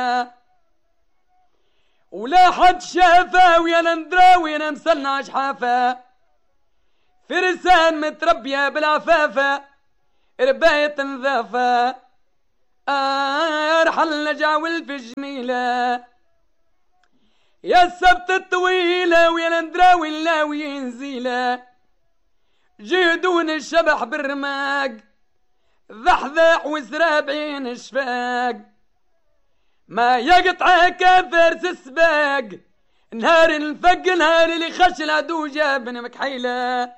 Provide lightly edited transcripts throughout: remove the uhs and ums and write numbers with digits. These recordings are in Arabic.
ولا حد شافه ويا ندراوي نمسلنا شحافه، فرسان متربيه بالعفافه رباية نظافه، رحل جاول في جميله يا السبت الطويله ويا ندراوي اللاوي ينزيله، جهدون الشبح بالرماق ضحضح وسرابعين الشفاق، ما يقطع كفرس السباق نهار الفق نهار اللي خش العدو جابن مكحيله،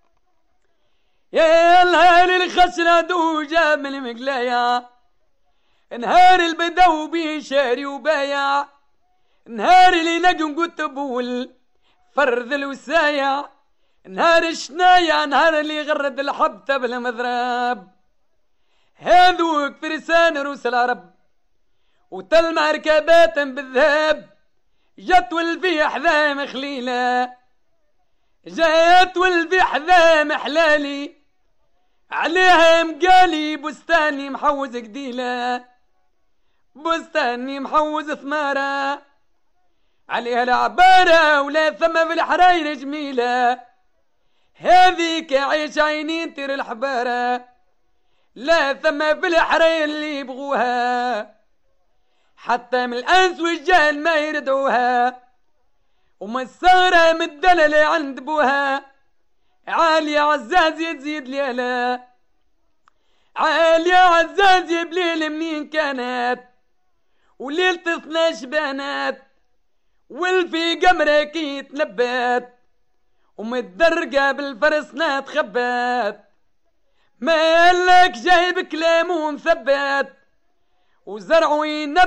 يا نهار اللي خش العدو جابن مقلايا، نهار البدو بيه شاري وبايع، نهار اللي نجم قتبول فرذ الوسايع، نهار الشنايع نهار اللي غرد الحبتة بالمذراب، هذوك فرسان روس العرب وتلمع ركبات بالذهب، جت والفي حذام خليلة، جات والفي حذام حلالي، عليها مقالي بستاني محوز قديلة، بستاني محوز ثمارة، عليها العبارة ولا ثم في الحراير جميلة، هذيك عيش عينين تير الحبارة، لا ثم في الحراير اللي يبغوها، حتى من الأنس والجهل ما يردوها، ومسارة مدللة عند بوها، عالية عزاز يزيد ليلة، عالية عزاز بليل منين كانت، وليلة 12 بنات، والفي قمرة كي تنبت، ومتدرقة بالفرسنات خبات، ما لك جايب كلام ومثبت، وزرعوا ينبت